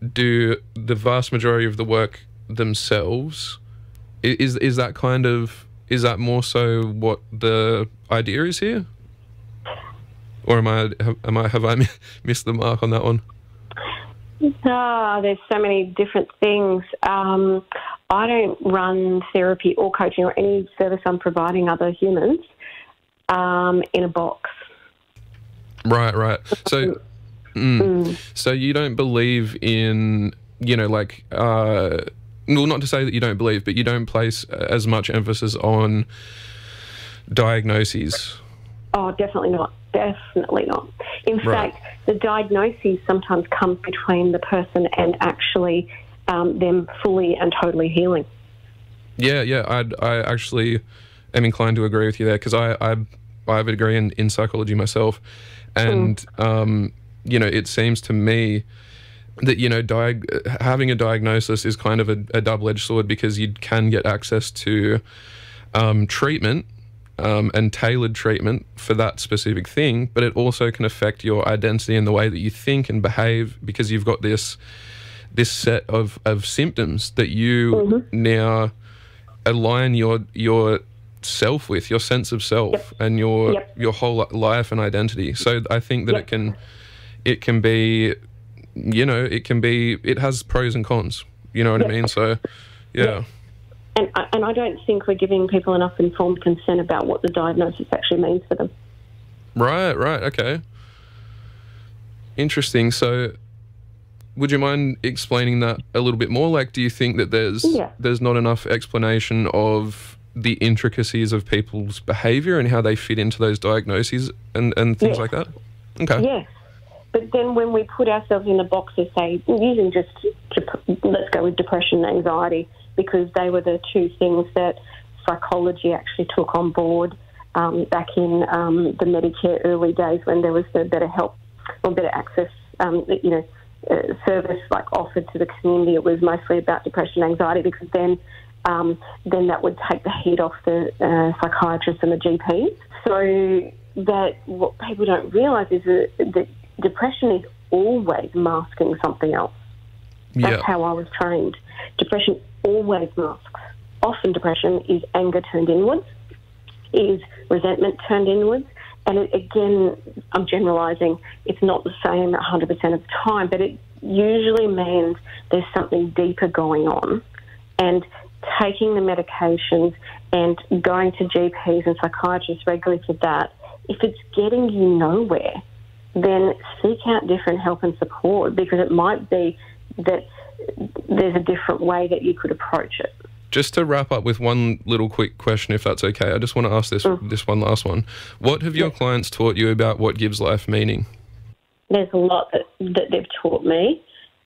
do the vast majority of the work themselves. Is that kind of, is that more so what the idea is here? Or have I missed the mark on that one? There's so many different things. I don't run therapy or coaching or any service I'm providing other humans in a box. Right. So, so you don't believe in, like, well, not to say that you don't believe, but you don't place as much emphasis on diagnoses. Oh, definitely not. Definitely not. In fact, the diagnosis sometimes comes between the person and actually them fully and totally healing. Yeah. I actually am inclined to agree with you there, because I have a degree in psychology myself, and it seems to me that having a diagnosis is kind of a double-edged sword, because you can get access to treatment. And tailored treatment for that specific thing, but it also can affect your identity and the way that you think and behave, because you've got this set of symptoms that you now align your self with, your sense of self, and your whole life and identity. So I think that it can be, it has pros and cons. You know what I mean? So, yeah. And I don't think we're giving people enough informed consent about what the diagnosis actually means for them. Right, okay. Interesting. So would you mind explaining that a little bit more? Like, do you think that there's not enough explanation of the intricacies of people's behaviour and how they fit into those diagnoses and things like that? Okay. Yes. But then when we put ourselves in the box of, say, using just, let's go with depression and anxiety, because they were the two things that psychology actually took on board back in the Medicare early days, when there was the better help or better access, service like offered to the community. It was mostly about depression and anxiety, because then that would take the heat off the psychiatrists and the GPs. So that what people don't realise is that depression is always masking something else. That's how I was trained. Depression always masks. Often depression is anger turned inwards, is resentment turned inwards, and again, I'm generalising, it's not the same 100% of the time, but it usually means there's something deeper going on, and taking the medications and going to GPs and psychiatrists regularly for that, if it's getting you nowhere, then seek out different help and support, because it might be that there's a different way that you could approach it. Just to wrap up with one little quick question, if that's okay, I just want to ask this one last one. What have your clients taught you about what gives life meaning? There's a lot that they've taught me.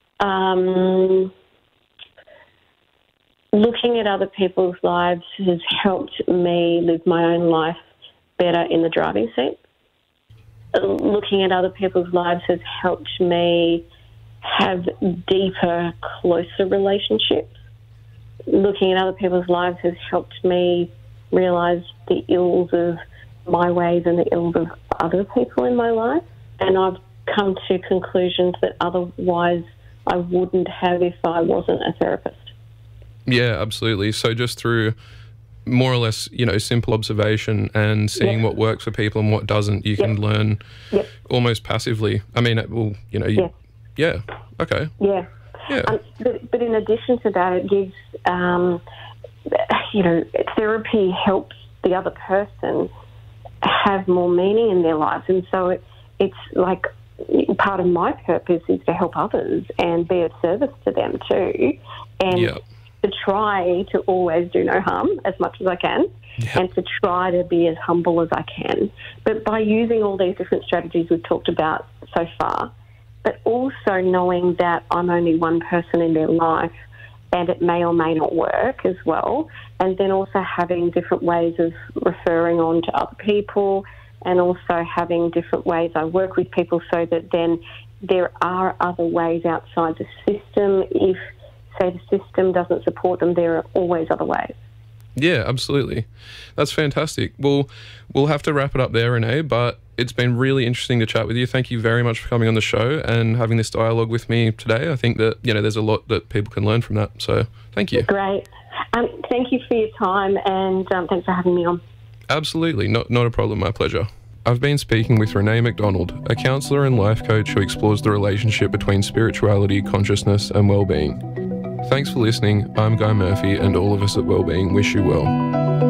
Looking at other people's lives has helped me live my own life better in the driving seat. Looking at other people's lives has helped me have deeper, closer relationships. Looking at other people's lives has helped me realise the ills of my ways and the ills of other people in my life. And I've come to conclusions that otherwise I wouldn't have if I wasn't a therapist. Yeah, absolutely. So just through more or less, simple observation and seeing what works for people and what doesn't, you can learn almost passively. I mean, okay. Yeah. But in addition to that, it gives, therapy helps the other person have more meaning in their lives. And so it's like part of my purpose is to help others and be of service to them too. And to try to always do no harm as much as I can, and to try to be as humble as I can. But by using all these different strategies we've talked about so far, but also knowing that I'm only one person in their life and it may or may not work as well, and then also having different ways of referring on to other people, and also having different ways I work with people, so that then there are other ways outside the system. If, say, the system doesn't support them, there are always other ways. Yeah, absolutely. That's fantastic. Well, we'll have to wrap it up there, Renee, but it's been really interesting to chat with you. Thank you very much for coming on the show and having this dialogue with me today. I think that, there's a lot that people can learn from that. So thank you. Great. Thank you for your time, and thanks for having me on. Absolutely. Not a problem. My pleasure. I've been speaking with Renee McDonald, a counsellor and life coach who explores the relationship between spirituality, consciousness and well-being. Thanks for listening. I'm Guy Murphy, and all of us at Wellbeing wish you well.